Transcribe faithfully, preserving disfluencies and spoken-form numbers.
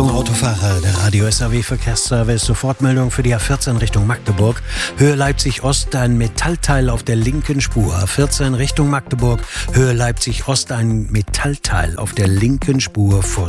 Achtung Autofahrer, der Radio S A W Verkehrsservice, Sofortmeldung für die A vierzehn Richtung Magdeburg. Höhe Leipzig Ost, ein Metallteil auf der linken Spur. A vierzehn Richtung Magdeburg, Höhe Leipzig Ost, ein Metallteil auf der linken Spur vor